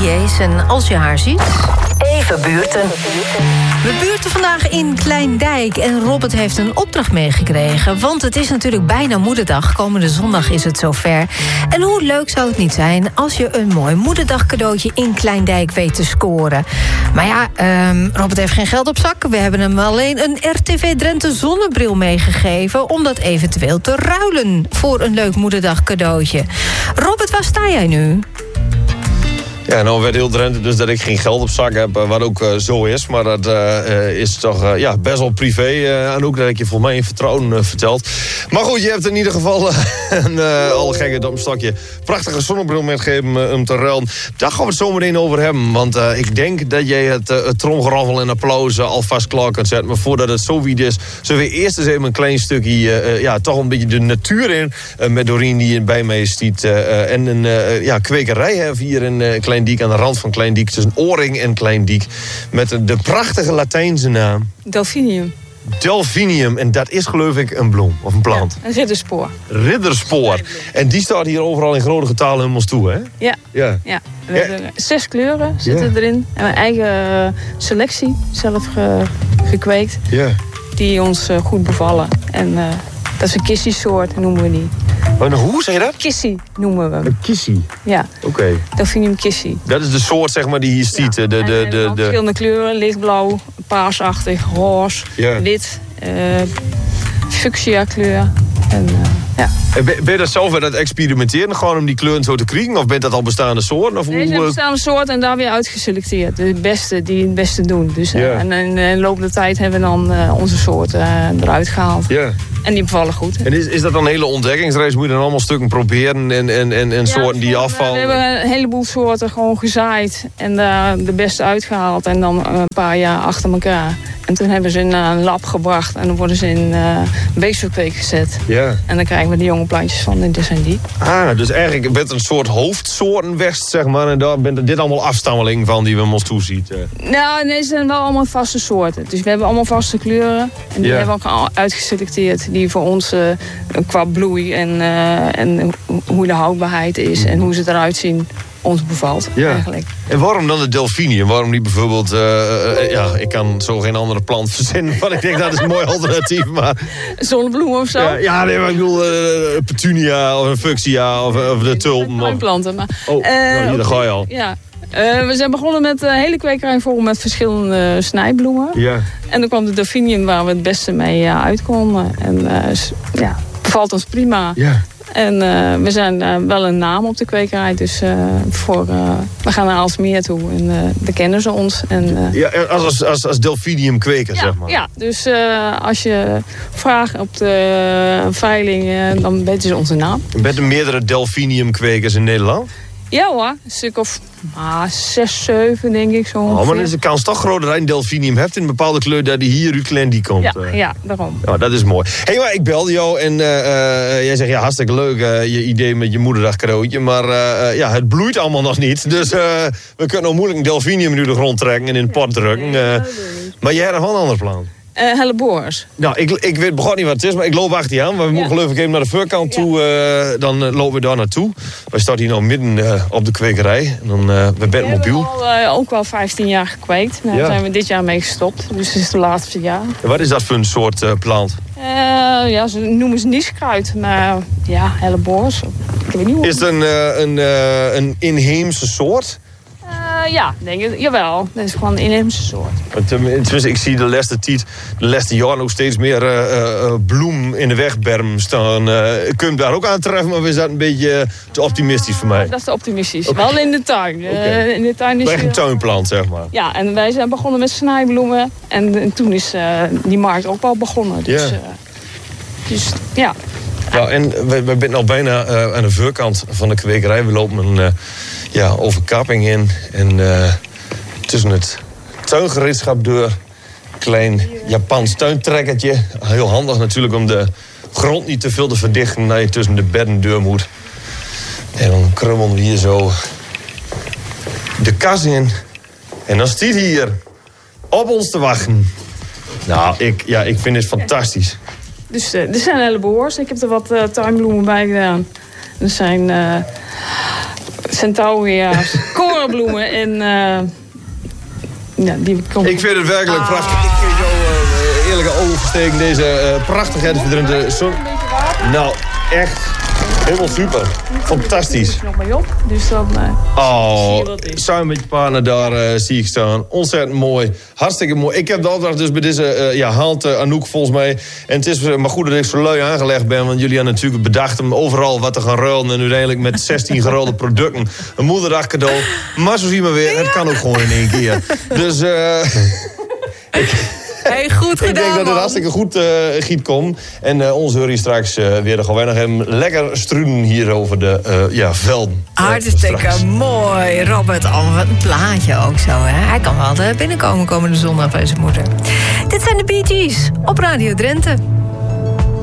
ateliers. En als je haar ziet... Even buurten. We buurten vandaag in Kleindijk. En Robert heeft een opdracht meegekregen. Want het is natuurlijk bijna Moederdag. Komende zondag is het zover. En hoe leuk zou het niet zijn als je een mooi Moederdag cadeautje in Kleindijk weet te scoren. Maar ja, Robert heeft geen geld op zak. We hebben hem alleen een RTV Drenthe zonnebril meegegeven... om dat eventueel te ruilen voor een leuk Moederdag cadeautje. Robert, waar sta jij nu? Ja, nou werd heel Drenthe dus dat ik geen geld op zak heb, wat ook zo is. Maar dat is toch best wel privé. En ook dat ik je volgens mij in vertrouwen verteld. Maar goed, je hebt in ieder geval alle gekke op een stokje prachtige zonnebril metgegeven om te ruilen. Daar gaan we het zo meteen over hebben. Want ik denk dat jij het tromgeraffel en applaus alvast klaar kunt zetten. Maar voordat het zo wie is, zullen we eerst eens even een klein stukje, toch een beetje de natuur in. Met Doreen die bij mij stiet. En een kwekerij hebben hier in Kleindiek, aan de rand van Kleindiek, tussen Oring en Kleindiek, met de prachtige Latijnse naam Delphinium. Delphinium, en dat is geloof ik een bloem of een plant. Ja, een ridderspoor. Ridderspoor. En die staat hier overal in grote getalen helemaal toe, hè? Ja. We hebben 6 kleuren zitten erin. En mijn eigen selectie zelf gekweekt. Ja. Die ons goed bevallen. En dat is een kissiesoort, noemen we die. Hoe zei je dat? Kissie noemen we hem. Een kissie? Ja. Oké. Delphinium kissie. Dat is de soort, zeg maar, die hier stiet. Ja. Verschillende kleuren. Lichtblauw, paarsachtig, roze, wit, fuchsia kleur. En ben je dat zelf aan het experimenteren, gewoon om die kleuren zo te kriegen? Of bent dat al bestaande soorten? Of deze bestaande soorten en daar weer uitgeselecteerd. De beste die het beste doen. Dus, en in de loop der tijd hebben we dan onze soorten eruit gehaald. Ja. En die bevallen goed. En is dat dan een hele ontdekkingsreis? Moet je dan allemaal stukken proberen en soorten die afvallen? We hebben een heleboel soorten gewoon gezaaid. En daar de beste uitgehaald. En dan een paar jaar achter elkaar. En toen hebben ze in een lab gebracht. En dan worden ze in weefselkweek gezet. Ja. En dan krijgen we de jonge plantjes van. En dit zijn die. Dus eigenlijk bent een soort hoofdsoortenwest, zeg maar. En daar bent dit allemaal afstammeling van die we ons toeziet. Nou, nee, ze zijn wel allemaal vaste soorten. Dus we hebben allemaal vaste kleuren. En die hebben we ook uitgeselecteerd. Die voor ons qua bloei en hoe de houdbaarheid is. En hoe ze eruit zien ons bevalt eigenlijk. En waarom dan de delphinium? Waarom niet bijvoorbeeld... ik kan zo geen andere plant verzinnen. Want ik denk dat is een mooi alternatief. Maar... Zonnebloem of zo? Maar ik bedoel petunia of een fuchsia of de tulpen. Tuinplanten. Maar, daar ga je al. Ja. We zijn begonnen met een hele kwekerij vol met verschillende snijbloemen. Ja. En dan kwam de delphinium waar we het beste mee uitkomen. En bevalt ons prima. Ja. En we zijn wel een naam op de kwekerij. Dus we gaan naar Aalsmeer toe. En daar kennen ze ons. En, als delphinium kweker, zeg maar. Ja, dus als je vraagt op de veiling, dan weten ze onze naam. Bent er meerdere delphinium kwekers in Nederland? Ja hoor, een stuk of 6, 7 denk ik zo ongeveer. Maar dan is de kans toch groter dat je een delphinium hebt in een bepaalde kleur dat die hier uit Kleindijk komt. Ja, daarom. Ja, dat is mooi. Hey, maar ik belde jou en jij zegt hartstikke leuk je idee met je moederdag cadeautje. Maar het bloeit allemaal nog niet. Dus we kunnen nog moeilijk een delphinium nu de grond trekken en in het pot drukken. Maar jij hebt nog wel een ander plan. Helleboors. Nou, ik weet begon niet wat het is, maar ik loop achter je aan. Maar we moeten geloof ik even naar de voorkant toe. Dan lopen we daar naartoe. Wij staan hier nou midden op de kwekerij. En dan, we zijn mobiel. We hebben ook wel 15 jaar gekweekt. Daar zijn we dit jaar mee gestopt. Dus het is het laatste jaar. En wat is dat voor een soort plant? Ze noemen ze nieskruid. Maar helleboors. Ik weet niet hoe. Is het een inheemse soort? Denk ik. Jawel. Dat is gewoon een inheemse soort. Tenminste, ik zie de laatste jaar ook steeds meer bloem in de wegberm staan. Kun je daar ook aan treffen, maar is dat een beetje te optimistisch voor mij? Dat is te optimistisch. Okay. Wel in de tuin. In de tuin is echt een tuinplant, zeg maar. Ja, en wij zijn begonnen met snijbloemen. En toen is die markt ook al begonnen. Dus ja. Ja, en we zijn al bijna aan de voorkant van de kwekerij. We lopen een overkapping in. En tussen het tuingereedschap door. Klein Japans tuintrekkertje. Heel handig natuurlijk om de grond niet te veel te verdichten. Dat je tussen de bedden deur moet. En dan krummelen we hier zo de kas in. En dan staat hier op ons te wachten. Nou, ik vind het fantastisch. Dus er zijn helleboors. Ik heb er wat tuinbloemen bij gedaan. Er zijn centauria's, marabloemen. En die komt... Ik vind het werkelijk prachtig. Ik vind jou eerlijke oversteken deze prachtigheid van de zon. Nou, echt helemaal super. Fantastisch. nog mee op, dus dan zie je wat is. Samen met je partner daar zie ik staan. Ontzettend mooi. Hartstikke mooi. Ik heb de opdracht dus bij deze haalt Anouk volgens mij. En het is maar goed dat ik zo lui aangelegd ben. Want jullie hebben natuurlijk bedacht om overal wat te gaan ruilen. En uiteindelijk met 16 geruilde producten een moederdag cadeau. Maar zo zien we weer, het kan ook gewoon in één keer. Dus Hey, goed gedaan, ik denk dat het man. hartstikke goed giet komt. En ons hoor je straks weer gewoon weer nog even lekker struden hier over de velden. Hartstikke mooi, Robert. Oh, wat een plaatje ook zo, hè. Hij kan wel binnenkomen komende zondag bij zijn moeder. Dit zijn de Bee Gees op Radio Drenthe.